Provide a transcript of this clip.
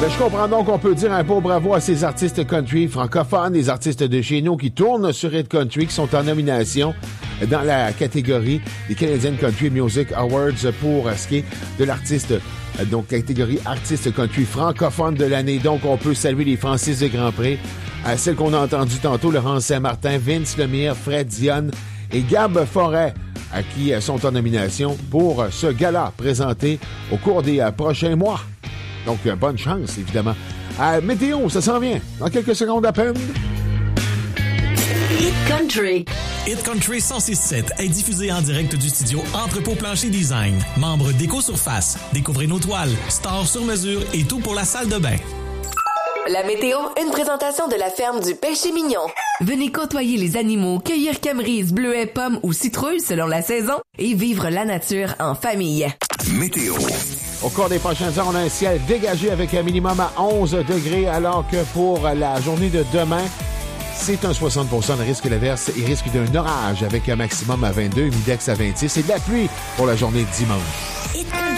Ben, je comprends donc qu'on peut dire un beau bravo à ces artistes country francophones, les artistes de chez nous qui tournent sur Hit Country, qui sont en nomination dans la catégorie des Canadian Country Music Awards pour ce qui est de l'artiste, donc catégorie artiste country francophone de l'année. Donc, on peut saluer les Francis de Grandpré, celles qu'on a entendues tantôt, Laurence Saint-Martin, Vince Lemire, Fred Dionne et Gab Forêt, qui sont en nomination pour ce gala présenté au cours des prochains mois. Donc, bonne chance, évidemment. Météo, ça s'en vient. Dans quelques secondes à peine. Hit Country. Hit Country 106.7 est diffusé en direct du studio Entrepôt Plancher Design. Membre d'Éco-Surface. Découvrez nos toiles, stores sur mesure et tout pour la salle de bain. La météo, une présentation de la ferme du Péché Mignon. Venez côtoyer les animaux, cueillir camerises, bleuets, pommes ou citrouilles selon la saison et vivre la nature en famille. Météo. Au cours des prochaines heures, on a un ciel dégagé avec un minimum à 11 degrés, alors que pour la journée de demain, c'est un 60% de risque d'averse et risque d'un orage avec un maximum à 22, humidex à 26 et de la pluie pour la journée de dimanche.